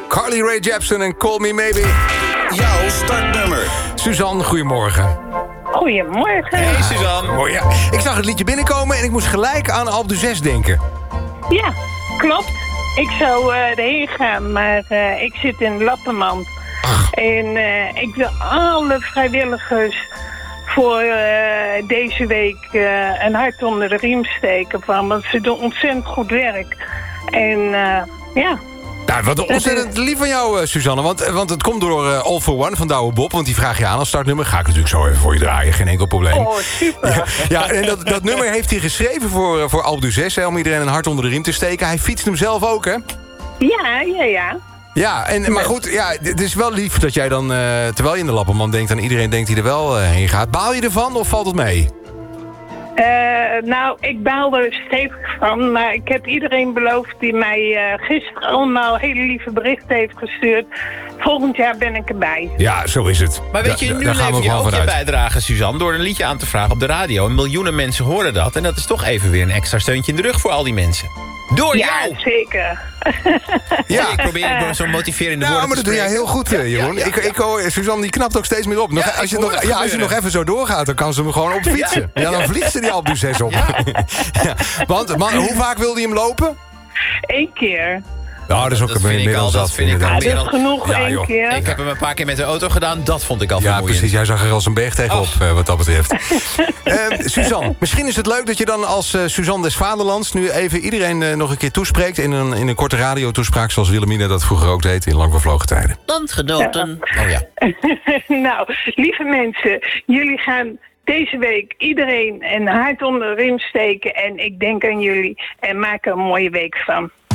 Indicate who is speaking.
Speaker 1: Carly Rae Jepsen en Call Me Maybe.
Speaker 2: Jouw startnummer.
Speaker 1: Suzanne, goedemorgen.
Speaker 3: Goedemorgen.
Speaker 4: Hey Suzanne.
Speaker 1: Oh, ja. Ik zag het liedje binnenkomen en ik moest gelijk aan Alpe d'Huez denken.
Speaker 3: Ja, klopt. Ik zou erheen gaan, maar ik zit in Lappenmand. En ik wil alle vrijwilligers voor deze week een hart onder de riem steken van. Want ze doen ontzettend goed werk. En ja...
Speaker 1: Nou, wat ontzettend lief van jou, Suzanne. Want het komt door All for One van Douwe Bob. Want die vraag je aan als startnummer. Ga ik natuurlijk zo even voor je draaien. Geen enkel probleem.
Speaker 3: Oh, super.
Speaker 1: Ja, en dat nummer heeft hij geschreven voor Alpe d'Huez. Om iedereen een hart onder de riem te steken. Hij fietst hem zelf ook, hè?
Speaker 3: Ja.
Speaker 1: Ja, maar goed, ja, het is wel lief dat jij dan... terwijl je in de Lappenman denkt aan iedereen denkt die er wel heen gaat. Baal je ervan of valt het mee?
Speaker 3: Nou, ik baal er stevig van, maar ik heb iedereen beloofd die mij gisteren allemaal hele lieve berichten heeft gestuurd. Volgend jaar ben ik erbij.
Speaker 1: Ja, zo is het.
Speaker 4: Maar weet je, nu
Speaker 1: daar gaan we
Speaker 4: lever je
Speaker 1: gewoon
Speaker 4: ook je
Speaker 1: vanuit.
Speaker 4: bijdrage, Suzanne... door een liedje aan te vragen op de radio. En miljoenen mensen horen dat. En dat is toch even weer een extra steuntje in de rug voor al die mensen. Door
Speaker 3: Ja,
Speaker 4: jou!
Speaker 3: zeker.
Speaker 1: Ja.
Speaker 4: Ik probeer zo'n motiverende
Speaker 1: Nou,
Speaker 4: woorden
Speaker 1: maar
Speaker 4: te
Speaker 1: dat doe jij
Speaker 4: spreken.
Speaker 1: heel goed, Jeroen.
Speaker 4: Ja.
Speaker 1: Ik hoor, Suzanne die knapt ook steeds meer op.
Speaker 4: Ja,
Speaker 1: Als
Speaker 4: ik hoor het
Speaker 1: je nog
Speaker 4: gebeuren.
Speaker 1: even zo doorgaat, dan kan ze hem gewoon opfietsen. Ja, dan vliegt ze die Alpe d'Huez op. Ja. Want, man, hoe vaak wilde je hem lopen?
Speaker 3: 1 keer.
Speaker 1: Nou, dat is ook
Speaker 4: Dat vind ik
Speaker 1: inmiddels
Speaker 4: al, dat
Speaker 1: dat,
Speaker 4: vind ik al
Speaker 1: inderdaad.
Speaker 3: Dat
Speaker 4: meer
Speaker 3: is
Speaker 4: dan...
Speaker 3: genoeg,
Speaker 1: Ja,
Speaker 3: 1
Speaker 1: joh.
Speaker 3: keer.
Speaker 4: Ik heb hem een paar keer met de auto gedaan. Dat vond ik al
Speaker 1: Ja,
Speaker 4: vermoeiend.
Speaker 1: precies. Jij zag er als een berg tegenop, wat dat betreft. Suzanne, misschien is het leuk dat je dan als Suzanne des Vaderlands... nu even iedereen nog een keer toespreekt... in een korte radiotoespraak, zoals Wilhelmina dat vroeger ook deed... in lang vervlogen tijden.
Speaker 4: Landgenoten. Oh ja.
Speaker 3: Nou, lieve mensen, jullie gaan deze week iedereen een hart onder de riem steken. En ik denk aan jullie en maak er een mooie week van.